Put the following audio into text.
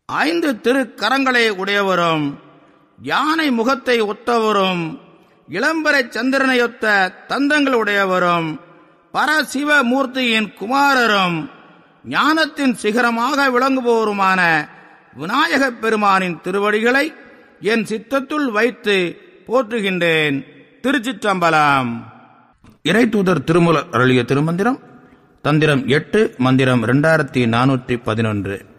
5 திருக்கரங்களை உடையவரும் யானை முகத்தை ஒத்தவரும் இளம்பரை சந்திரனையொத்த தந்தங்கள் உடையவரும் பரசிவமூர்த்தியின் குமாரரும் ஞானத்தின் சிகரமாக விளங்குபவருமான விநாயகப் பெருமானின் திருவடிகளை என் சித்தத்துள் வைத்து போற்றுகின்றேன். திருச்சிற்றம்பலம். இறைத்தூதர் திருமூலர் அருளிய திருமந்திரம் தந்திரம் 8 மந்திரம் 2411.